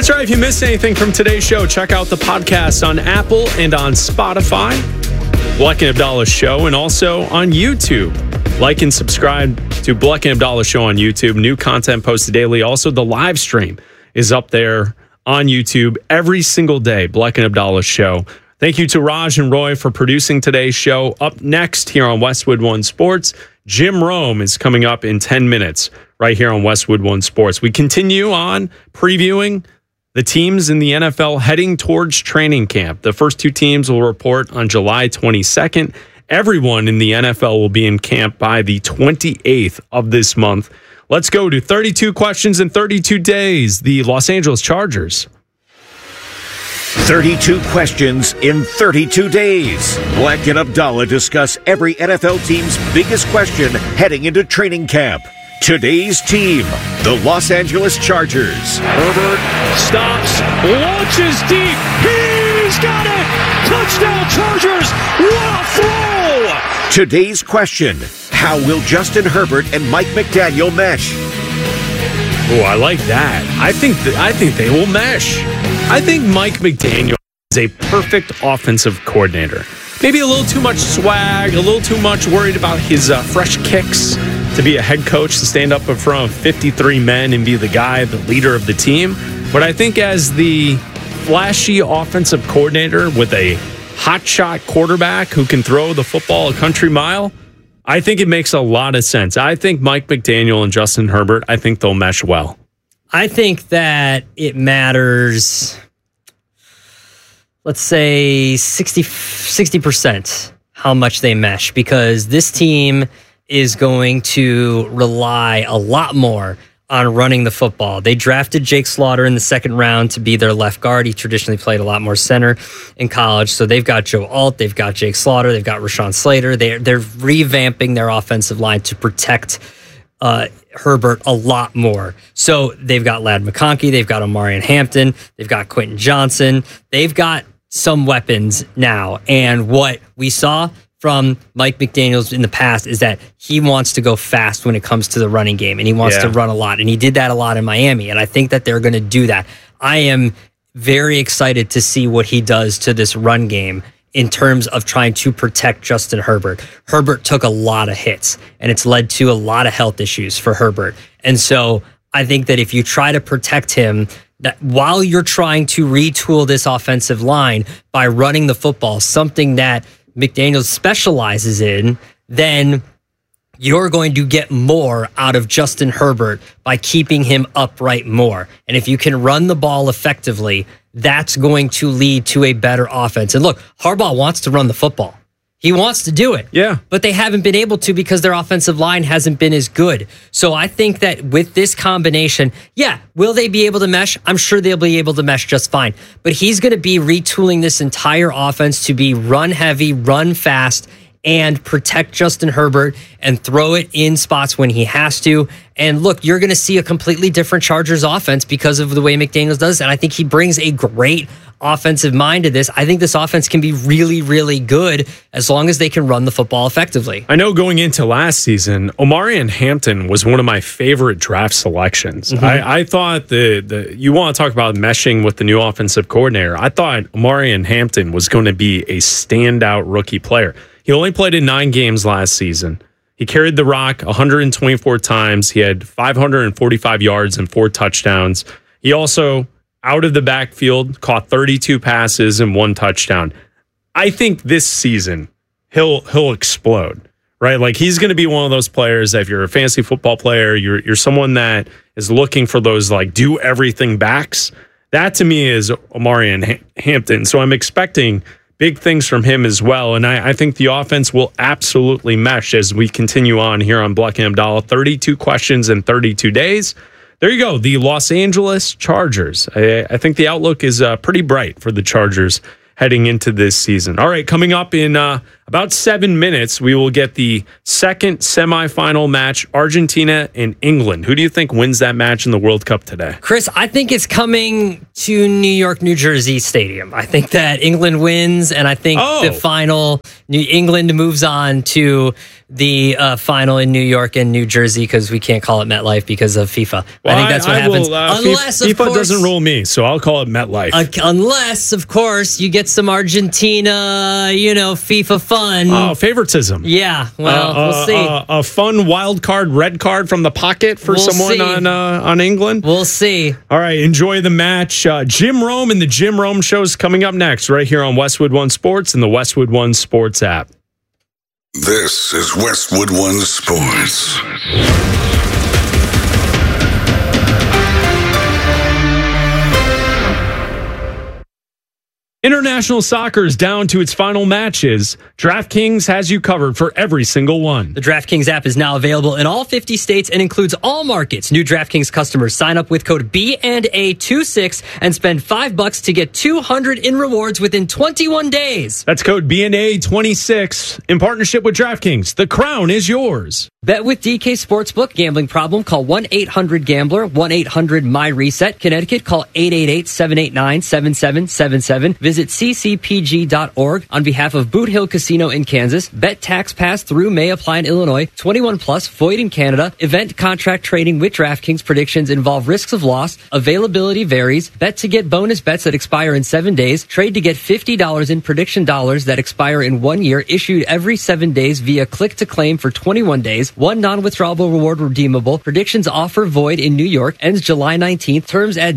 That's right. If you missed anything from today's show, check out the podcast on Apple and on Spotify. Bleck and Abdallah Show, and also on YouTube. Like and subscribe to Bleck and Abdallah Show on YouTube. New content posted daily. Also, the live stream is up there on YouTube every single day. Bleck and Abdallah Show. Thank you to Raj and Roy for producing today's show. Up next here on Westwood One Sports, Jim Rome is coming up in 10 minutes right here on Westwood One Sports. We continue on previewing the teams in the NFL heading towards training camp. The first two teams will report on July 22nd. Everyone in the NFL will be in camp by the 28th of this month. Let's go to 32 questions in 32 days. The Los Angeles Chargers. 32 questions in 32 days. Bleck and Abdallah discuss every NFL team's biggest question heading into training camp. Today's team, the Los Angeles Chargers. Herbert stops, launches deep. He's got it! Touchdown Chargers! What a throw! Today's question, how will Justin Herbert and Mike McDaniel mesh? Oh, I like that. I think they will mesh. I think Mike McDaniel is a perfect offensive coordinator. Maybe a little too much swag, a little too much worried about his fresh kicks to be a head coach, to stand up in front of 53 men and be the guy, the leader of the team. But I think as the flashy offensive coordinator with a hotshot quarterback who can throw the football a country mile, I think it makes a lot of sense. I think Mike McDaniel and Justin Herbert, I think they'll mesh well. I think that it matters, let's say 60% how much they mesh, because this team is going to rely a lot more on running the football. They drafted Jake Slaughter in the second round to be their left guard. He traditionally played a lot more center in college. So they've got Joe Alt, they've got Jake Slaughter, they've got Rashawn Slater. They're revamping their offensive line to protect Herbert a lot more. So they've got Ladd McConkey, they've got Omarion Hampton, they've got Quentin Johnson. They've got some weapons now. And what we saw from Mike McDaniels in the past is that he wants to go fast when it comes to the running game, and he wants to run a lot, and he did that a lot in Miami, and I think that they're going to do that. I am very excited to see what he does to this run game in terms of trying to protect Justin Herbert. Herbert took a lot of hits, and it's led to a lot of health issues for Herbert. And so I think that if you try to protect him, that while you're trying to retool this offensive line by running the football, something that McDaniels specializes in, then you're going to get more out of Justin Herbert by keeping him upright more. And if you can run the ball effectively, that's going to lead to a better offense. And look, Harbaugh wants to run the football. He wants to do it. Yeah. But they haven't been able to because their offensive line hasn't been as good. So I think that with this combination, will they be able to mesh? I'm sure they'll be able to mesh just fine. But he's going to be retooling this entire offense to be run heavy, run fast, and protect Justin Herbert and throw it in spots when he has to. And look, you're going to see a completely different Chargers offense because of the way McDaniels does. And I think he brings a great offensive mind to this. I think this offense can be really, really good as long as they can run the football effectively. I know going into last season, Omarion Hampton was one of my favorite draft selections. Mm-hmm. I thought you want to talk about meshing with the new offensive coordinator. I thought Omarion Hampton was going to be a standout rookie player. He only played in 9 games last season. He carried the rock 124 times. He had 545 yards and 4 touchdowns. He also, out of the backfield, caught 32 passes and 1 touchdown. I think this season he'll explode, right? Like, he's going to be one of those players that if you're a fantasy football player, you're someone that is looking for those like do everything backs. That to me is Omarion Hampton. So I'm expecting big things from him as well. And I think the offense will absolutely mesh as we continue on here on Bleck and Abdallah. 32 questions in 32 days. There you go. The Los Angeles Chargers. I think the outlook is pretty bright for the Chargers heading into this season. All right, coming up in about 7 minutes, we will get the second semifinal match, Argentina and England. Who do you think wins that match in the World Cup today? Chris, I think it's coming to New York, New Jersey Stadium. I think that England wins, and I think the final, England moves on to the final in New York and New Jersey because we can't call it MetLife because of FIFA. Well, I think that's what happens. Unless, FIFA doesn't rule me, so I'll call it MetLife. Unless, of course, you get some Argentina, FIFA fun. Oh, favoritism. Yeah, well, we'll see. A fun wild card, red card from the pocket for someone on England. We'll see. All right, enjoy the match. Jim Rome and the Jim Rome Show is coming up next right here on Westwood One Sports and the Westwood One Sports app. This is Westwood One Sports. International soccer is down to its final matches. DraftKings has you covered for every single one. The DraftKings app is now available in all 50 states and includes all markets. New DraftKings customers sign up with code B&A26 and spend $5 to get $200 in rewards within 21 days. That's code B&A26 in partnership with DraftKings. The crown is yours. Bet with DK Sportsbook. Gambling problem? Call 1-800-GAMBLER. 1-800-MY-RESET. Connecticut, call 888-789-7777. Visit ccpg.org on behalf of Boot Hill Casino in Kansas. Bet tax pass through may apply in Illinois. 21 plus, void in Canada. Event contract trading with DraftKings. Predictions involve risks of loss. Availability varies. Bet to get bonus bets that expire in 7 days. Trade to get $50 in prediction dollars that expire in 1 year. Issued every 7 days via click to claim for 21 days. One non-withdrawable reward redeemable. Predictions offer void in New York. Ends July 19th. Terms at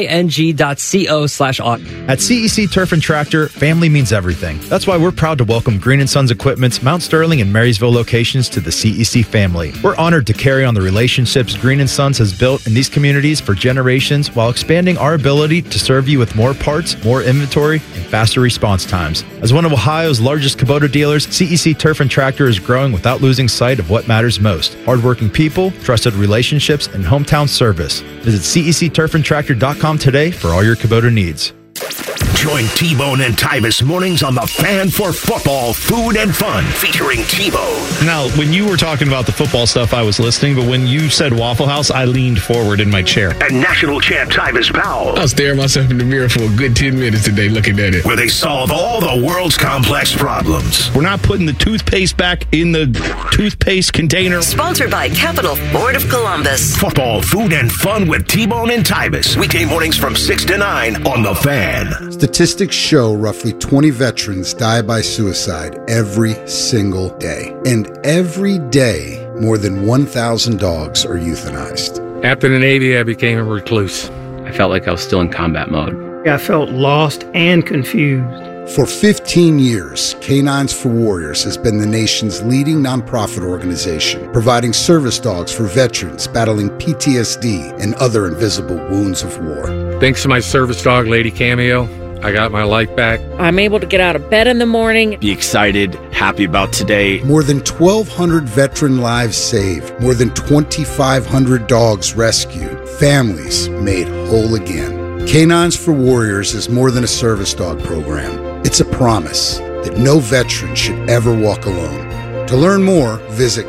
dkng.co/auto. At CEC Turf and Tractor, family means everything. That's why we're proud to welcome Green & Sons Equipment's Mount Sterling and Marysville locations to the CEC family. We're honored to carry on the relationships Green & Sons has built in these communities for generations while expanding our ability to serve you with more parts, more inventory, and faster response times. As one of Ohio's largest Kubota dealers, CEC Turf and Tractor is growing without losing sight of what matters most. Hardworking people, trusted relationships, and hometown service. Visit CECTurfandTractor.com today for all your Kubota needs. Join T-Bone and Tyvis mornings on The Fan for football, food, and fun, featuring T-Bone. Now, when you were talking about the football stuff, I was listening, but when you said Waffle House, I leaned forward in my chair. And national champ Tyvis Powell. I was staring myself in the mirror for a good 10 minutes today looking at it. Where they solve all the world's complex problems. We're not putting the toothpaste back in the toothpaste container. Sponsored by Capital Ford of Columbus. Football, food, and fun with T-Bone and Tyvis. Weekday mornings from 6 to 9 on The Fan. Statistics show roughly 20 veterans die by suicide every single day. And every day, more than 1,000 dogs are euthanized. After the Navy, I became a recluse. I felt like I was still in combat mode. I felt lost and confused. For 15 years, Canines for Warriors has been the nation's leading nonprofit organization, providing service dogs for veterans battling PTSD and other invisible wounds of war. Thanks to my service dog, Lady Cameo, I got my life back. I'm able to get out of bed in the morning. Be excited, happy about today. More than 1,200 veteran lives saved. More than 2,500 dogs rescued. Families made whole again. Canines for Warriors is more than a service dog program. It's a promise that no veteran should ever walk alone. To learn more, visit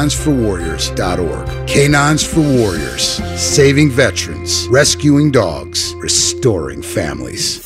caninesforwarriors.org. Canines for Warriors, saving veterans, rescuing dogs, restoring families.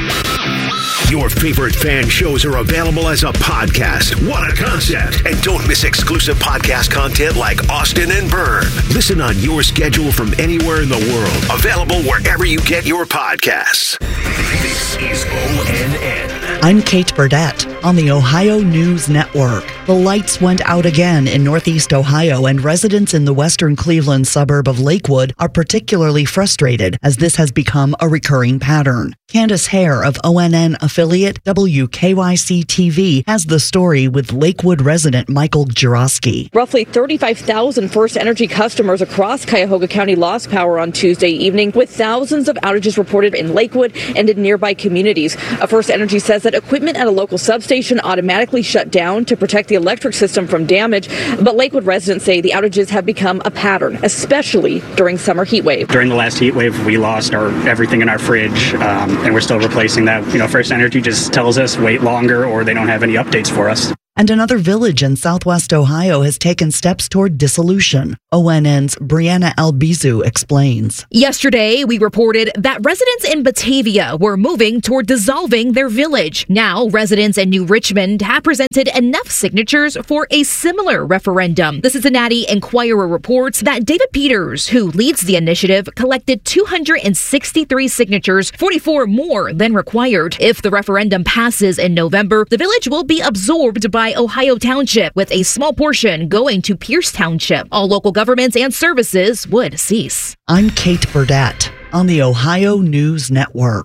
Your favorite fan shows are available as a podcast. What a concept! And don't miss exclusive podcast content like Austin and Byrne. Listen on your schedule from anywhere in the world. Available wherever you get your podcasts. This is ONN. I'm Kate Burdett on the Ohio News Network. The lights went out again in Northeast Ohio, and residents in the western Cleveland suburb of Lakewood are particularly frustrated as this has become a recurring pattern. Candace Hare of ONN affiliate WKYC-TV has the story with Lakewood resident Michael Juroski. Roughly 35,000 First Energy customers across Cuyahoga County lost power on Tuesday evening, with thousands of outages reported in Lakewood and in nearby communities. First Energy says that equipment at a local substation substation automatically shut down to protect the electric system from damage, but Lakewood residents say the outages have become a pattern, especially during summer heat wave. During the last heat wave, we lost everything in our fridge, and we're still replacing that. First Energy just tells us wait longer, or they don't have any updates for us. And another village in southwest Ohio has taken steps toward dissolution. ONN's Brianna Albizu explains. Yesterday, we reported that residents in Batavia were moving toward dissolving their village. Now, residents in New Richmond have presented enough signatures for a similar referendum. The Cincinnati Enquirer reports that David Peters, who leads the initiative, collected 263 signatures, 44 more than required. If the referendum passes in November, the village will be absorbed by Ohio Township, with a small portion going to Pierce Township. All local governments and services would cease. I'm Kate Burdett on the Ohio News Network.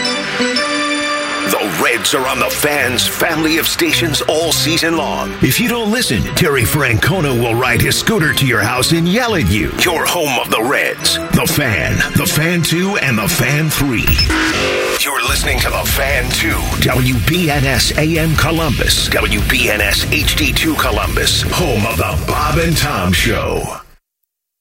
The Reds are on the Fan's family of stations all season long. If you don't listen, Terry Francona will ride his scooter to your house and yell at you. You're home of the Reds, the Fan, the Fan 2, and the Fan 3. You're listening to the Fan 2, WBNS AM Columbus, WBNS HD2 Columbus, home of the Bob and Tom Show.